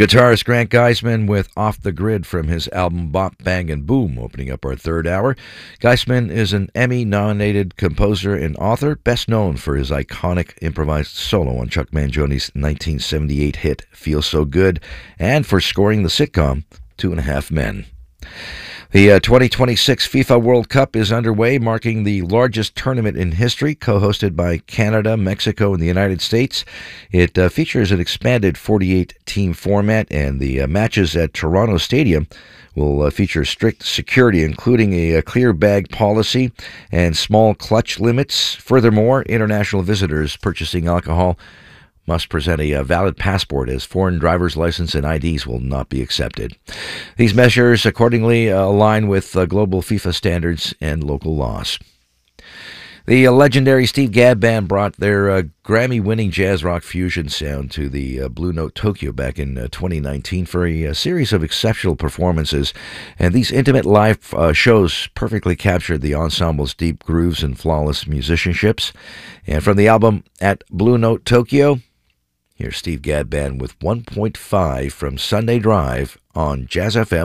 Guitarist Grant Geisman with Off the Grid from his album Bop, Bang, and Boom, opening up our third hour. Geisman is an Emmy-nominated composer and author, best known for his iconic improvised solo on Chuck Mangioni's 1978 hit Feel So Good, and for scoring the sitcom Two and a Half Men. The 2026 FIFA World Cup is underway, marking the largest tournament in history, co-hosted by Canada, Mexico, and the United States. It features an expanded 48-team format, and the matches at Toronto Stadium will feature strict security, including a clear bag policy and small clutch limits. Furthermore, international visitors purchasing alcohol must present a valid passport, as foreign driver's license and IDs will not be accepted. These measures accordingly align with global FIFA standards and local laws. The legendary Steve Gadd Band brought their Grammy-winning jazz rock fusion sound to the Blue Note Tokyo back in 2019 for a series of exceptional performances, and these intimate live shows perfectly captured the ensemble's deep grooves and flawless musicianships. And from the album At Blue Note Tokyo, here's Steve Gadd Band with 1.5 from Sunday Drive on Jazz FM.